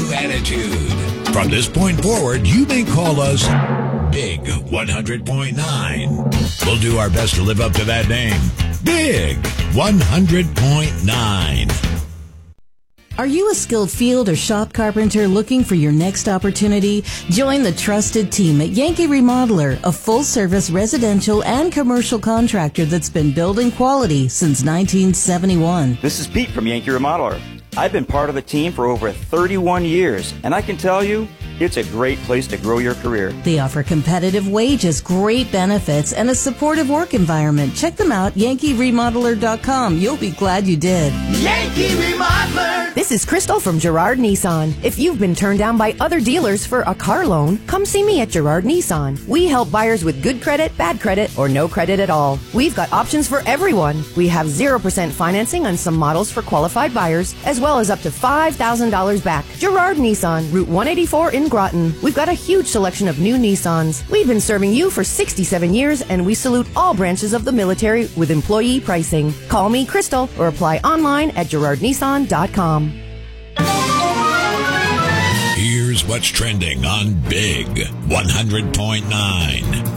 new attitude. From this point forward, you may call us Big 100.9. We'll do our best to live up to that name. Big 100.9. Are you a skilled field or shop carpenter looking for your next opportunity? Join the trusted team at Yankee Remodeler, a full-service residential and commercial contractor that's been building quality since 1971. This is Pete from Yankee Remodeler. I've been part of the team for over 31 years, and I can tell you, it's a great place to grow your career. They offer competitive wages, great benefits, and a supportive work environment. Check them out, YankeeRemodeler.com. You'll be glad you did. Yankee Remodeler! This is Crystal from Girard Nissan. If you've been turned down by other dealers for a car loan, come see me at Girard Nissan. We help buyers with good credit, bad credit, or no credit at all. We've got options for everyone. We have 0% financing on some models for qualified buyers, as well as up to $5,000 back. Girard Nissan, Route 184 in Groton. We've got a huge selection of new Nissans. We've been serving you for 67 years, and we salute all branches of the military with employee pricing. Call me, Crystal, or apply online at GirardNissan.com. Here's what's trending on Big 100.9.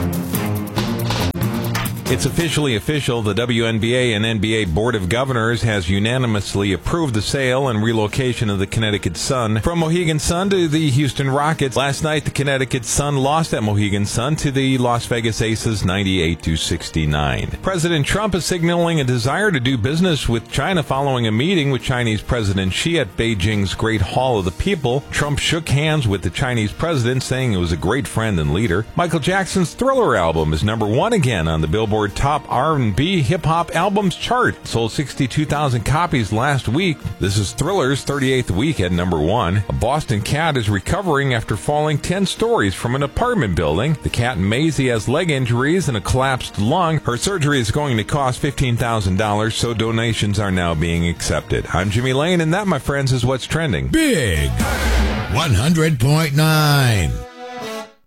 It's officially official. The WNBA and NBA Board of Governors has unanimously approved the sale and relocation of the Connecticut Sun from Mohegan Sun to the Houston Rockets. Last night, the Connecticut Sun lost at Mohegan Sun to the Las Vegas Aces 98-69. President Trump is signaling a desire to do business with China following a meeting with Chinese President Xi at Beijing's Great Hall of the People. Trump shook hands with the Chinese president, saying it was a great friend and leader. Michael Jackson's Thriller album is number one again on the Billboard Top R&B Hip-Hop Albums chart. Sold 62,000 copies last week. This is Thriller's 38th week at number one. A Boston cat is recovering after falling 10 stories from an apartment building. The cat Maisie has leg injuries and a collapsed lung. Her surgery is going to cost $15,000, so donations are now being accepted. I'm Jimmy Lane, and that, my friends, is what's trending. Big 100.9.